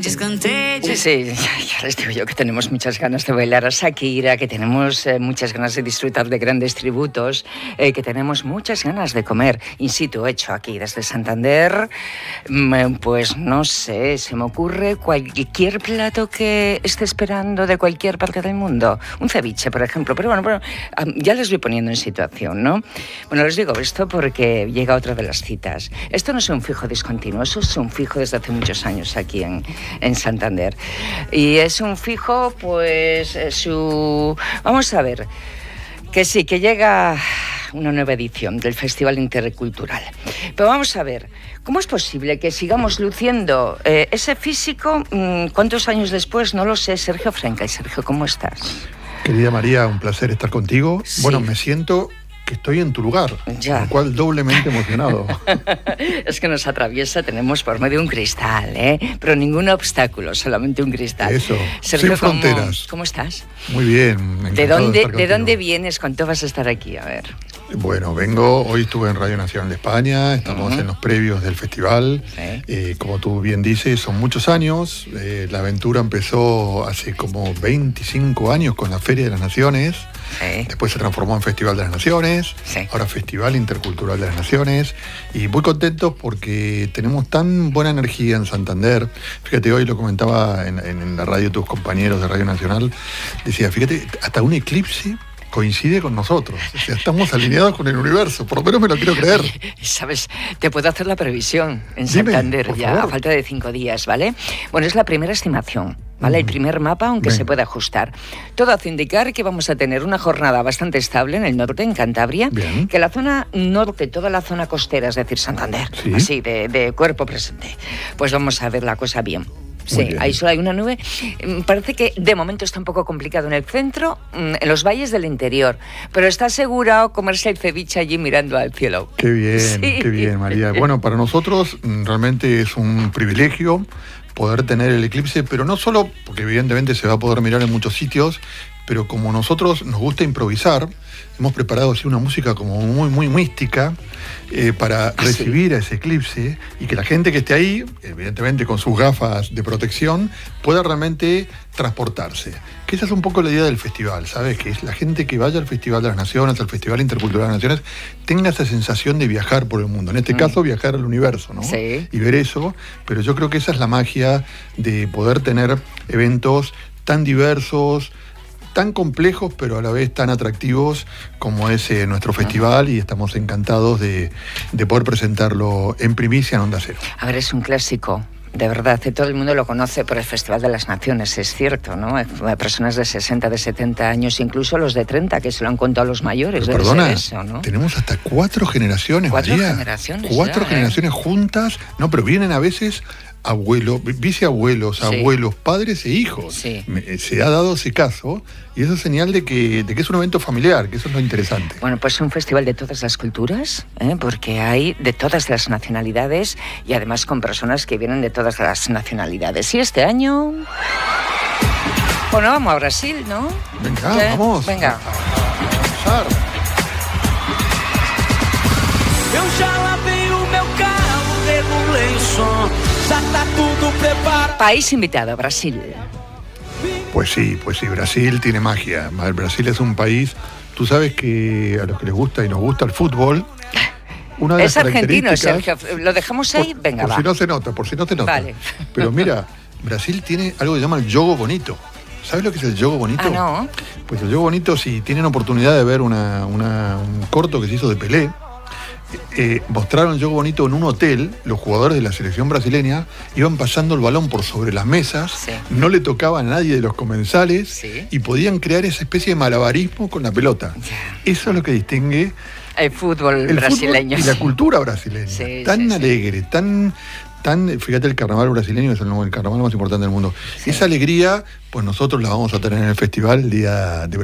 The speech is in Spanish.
Sí, ya les digo yo que tenemos muchas ganas de bailar a Shakira, que tenemos muchas ganas de disfrutar de grandes tributos, que tenemos muchas ganas de comer in situ, hecho aquí desde Santander. Pues no sé, se me ocurre cualquier plato que esté esperando de cualquier parte del mundo. Un ceviche, por ejemplo. Pero bueno, ya les voy poniendo en situación, ¿no? Bueno, les digo esto porque llega otra de las citas. Esto no es un fijo discontinuo, eso es un fijo desde hace muchos años aquí en Santander. Y es un fijo, pues, vamos a ver, que sí, que llega una nueva edición del Festival Intercultural. Pero vamos a ver, ¿cómo es posible que sigamos luciendo ese físico? ¿Cuántos años después? No lo sé. Sergio Frenkel. Sergio, ¿cómo estás? Querida María, un placer estar contigo. Sí. Bueno, me siento que estoy en tu lugar, ya. Con lo cual doblemente emocionado. Es que nos atraviesa, tenemos por medio un cristal, pero ningún obstáculo, solamente un cristal. Eso, Sergio, sin fronteras. ¿Cómo estás? Muy bien. ¿De dónde vienes? ¿Cuánto vas a estar aquí? A ver. Bueno, hoy estuve en Radio Nacional de España, estamos en los previos del festival. Sí. Como tú bien dices, son muchos años. La aventura empezó hace como 25 años con la Feria de las Naciones. Sí. Después se transformó en Festival de las Naciones. Sí. Ahora Festival Intercultural de las Naciones. Y muy contentos porque tenemos tan buena energía en Santander. Fíjate, hoy lo comentaba en la radio tus compañeros de Radio Nacional. Decía, fíjate, hasta un eclipse coincide con nosotros, o sea, estamos alineados con el universo, por lo menos me lo quiero creer. Sabes, te puedo hacer la previsión en Santander. Dime, ya a falta de 5 días, ¿vale? Bueno, es la primera estimación, ¿vale? El primer mapa, aunque se puede ajustar. Todo hace indicar que vamos a tener una jornada bastante estable en el norte, en Cantabria. Bien. Que la zona norte, toda la zona costera, es decir, Santander, ¿sí? Así, de cuerpo presente, pues vamos a ver la cosa bien. Sí, ahí solo hay una nube. Parece que de momento está un poco complicado en el centro, en los valles del interior, pero está asegurado comerse el ceviche allí mirando al cielo. Qué bien, sí. Qué bien, María. Bueno, para nosotros realmente es un privilegio poder tener el eclipse, pero no solo porque evidentemente se va a poder mirar en muchos sitios, pero como nosotros nos gusta improvisar, hemos preparado así una música como muy, muy mística para recibir a ese eclipse y que la gente que esté ahí, evidentemente con sus gafas de protección, pueda realmente transportarse. Que esa es un poco la idea del festival, ¿sabes? Que es la gente que vaya al Festival de las Naciones, al Festival Intercultural de las Naciones, tenga esa sensación de viajar por el mundo. En este caso, viajar al universo, ¿no? Sí. Y ver eso, pero yo creo que esa es la magia de poder tener eventos tan diversos, tan complejos, pero a la vez tan atractivos como es nuestro festival, y estamos encantados de poder presentarlo en primicia en Onda Cero. A ver, es un clásico. De verdad, todo el mundo lo conoce por el Festival de las Naciones, es cierto, ¿no? Personas de 60, de 70 años, incluso los de 30, que se lo han contado a los mayores. Pero perdona, eso, ¿no? Tenemos hasta 4 generaciones, María. 4 generaciones. 4 generaciones juntas. No, pero vienen a veces abuelos, bisabuelos, abuelos, padres e hijos. Sí. Se ha dado ese caso, y eso es señal de que es un evento familiar, que eso es lo interesante. Bueno, pues es un festival de todas las culturas, porque hay de todas las nacionalidades, y además con personas que vienen de todas las nacionalidades. Y este año, bueno, vamos a Brasil, ¿no? Venga, vamos. Venga. Eu já lavei o meu carro, regulei o som, já tá tudo preparado. País invitado, Brasil. Pues sí, Brasil tiene magia. Brasil es un país, tú sabes que a los que les gusta y nos gusta el fútbol, una de es las argentino, Sergio. ¿Lo dejamos ahí? Venga, por va. Si no se nota, Vale. Pero mira, Brasil tiene algo que se llama el jogo bonito. ¿Sabes lo que es el jogo bonito? No. Pues el jogo bonito, si tienen oportunidad de ver un corto que se hizo de Pelé, mostraron el juego bonito en un hotel. Los jugadores de la selección brasileña iban pasando el balón por sobre las mesas, no le tocaba a nadie de los comensales, y podían crear esa especie de malabarismo con la pelota. Eso es lo que distingue el fútbol brasileño. Y la cultura brasileña. Tan alegre, tan... Fíjate, el carnaval brasileño es el carnaval más importante del mundo. Esa alegría, pues nosotros la vamos a tener en el festival el día de